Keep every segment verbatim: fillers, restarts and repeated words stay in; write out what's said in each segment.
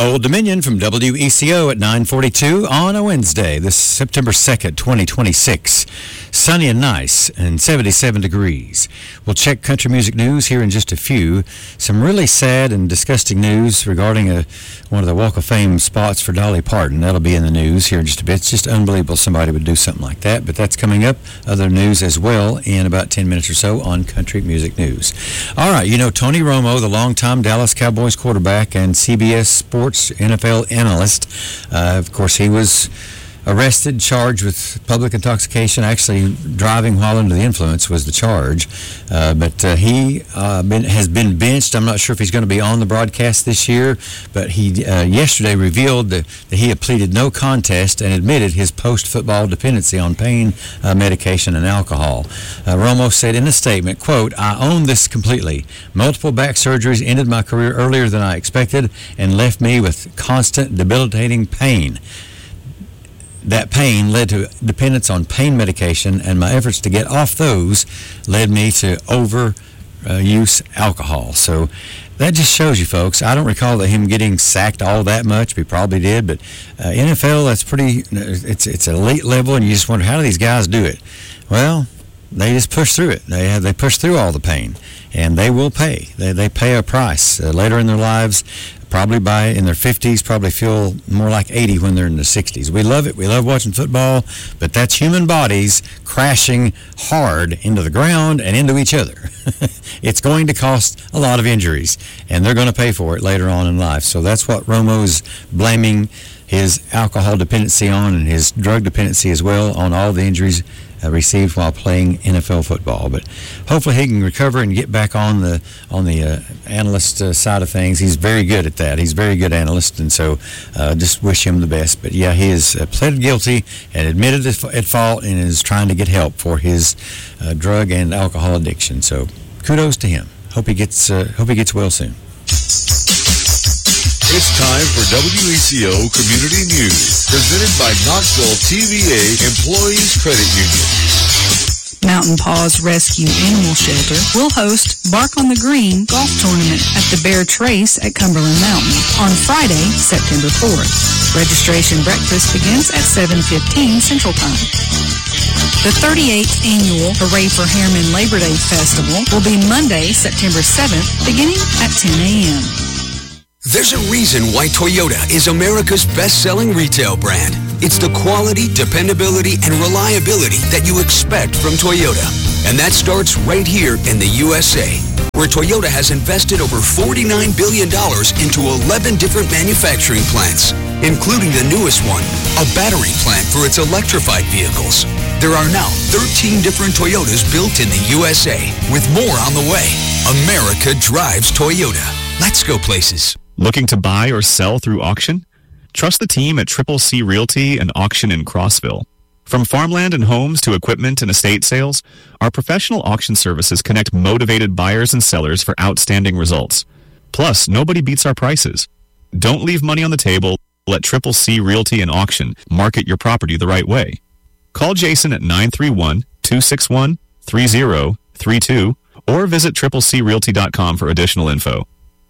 Old Dominion from W E C O at nine forty-two on a Wednesday, this September second, twenty twenty-six. Sunny and nice and seventy-seven degrees. We'll check country music news here in just a few. Some really sad and disgusting news regarding a, one of the Walk of Fame spots for Dolly Parton. That'll be in the news here in just a bit. It's just unbelievable somebody would do something like that, but that's coming up. Other news as well in about ten minutes or so on country music news. All right, you know Tony Romo, the longtime Dallas Cowboys quarterback and C B S Sports N F L analyst. Uh, of course, he was arrested, charged with public intoxication. Actually, driving while under the influence was the charge. Uh, but uh, he uh, been, has been benched. I'm not sure if he's going to be on the broadcast this year, but he uh, yesterday revealed that, that he had pleaded no contest and admitted his post-football dependency on pain uh, medication and alcohol. Uh, Romo said in a statement, quote, "I own this completely. Multiple back surgeries ended my career earlier than I expected and left me with constant debilitating pain. That pain led to dependence on pain medication, and my efforts to get off those led me to overuse uh, alcohol." So that just shows you, folks. I don't recall that him getting sacked all that much. He probably did, but uh, N F L, that's pretty, it's it's elite level, and you just wonder, how do these guys do it? Well, they just push through it. They have, they push through all the pain, and they will pay. They they pay a price uh, later in their lives. Probably by in their fifties, probably feel more like eighty when they're in their sixties. We love it. We love watching football, but that's human bodies crashing hard into the ground and into each other. It's going to cost a lot of injuries, and they're going to pay for it later on in life. So that's what Romo's blaming his alcohol dependency on, and his drug dependency as well, on all the injuries uh, received while playing N F L football. But hopefully he can recover and get back on the on the uh, analyst uh, side of things. He's very good at that. He's a very good analyst, and so uh, just wish him the best. But yeah, he has uh, pleaded guilty and admitted at fault, and is trying to get help for his uh, drug and alcohol addiction. So kudos to him. Hope he gets uh, hope he gets well soon. It's time for W E C O Community News, presented by Knoxville T V A Employees Credit Union. Mountain Paws Rescue Animal Shelter will host Bark on the Green golf tournament at the Bear Trace at Cumberland Mountain on Friday, September fourth. Registration breakfast begins at seven fifteen Central Time. The thirty-eighth Annual Hooray for Hairmen Labor Day Festival will be Monday, September seventh, beginning at ten a.m. There's a reason why Toyota is America's best-selling retail brand. It's the quality, dependability, and reliability that you expect from Toyota. And that starts right here in the U S A, where Toyota has invested over forty-nine billion dollars into eleven different manufacturing plants, including the newest one, a battery plant for its electrified vehicles. There are now thirteen different Toyotas built in the U S A, with more on the way. America drives Toyota. Let's go places. Looking to buy or sell through auction? Trust the team at Triple C Realty and Auction in Crossville. From farmland and homes to equipment and estate sales, our professional auction services connect motivated buyers and sellers for outstanding results. Plus, nobody beats our prices. Don't leave money on the table. Let Triple C Realty and Auction market your property the right way. Call Jason at nine three one, two six one, three zero three two or visit triple c realty dot com for additional info.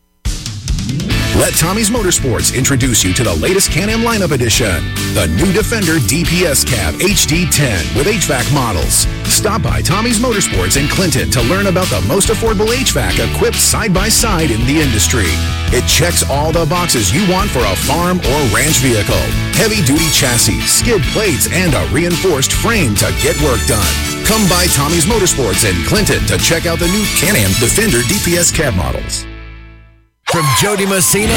Let Tommy's Motorsports introduce you to the latest Can-Am lineup edition, the new Defender D P S Cab H D ten with H V A C models. Stop by Tommy's Motorsports in Clinton to learn about the most affordable H V A C equipped side-by-side in the industry. It checks all the boxes you want for a farm or ranch vehicle. Heavy-duty chassis, skid plates, and a reinforced frame to get work done. Come by Tommy's Motorsports in Clinton to check out the new Can-Am Defender D P S Cab models. From Jody Messina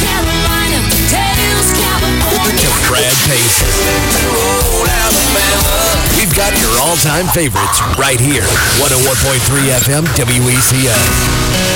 to Brad Paisley, we've got your all-time favorites right here. one oh one point three F M W E C O.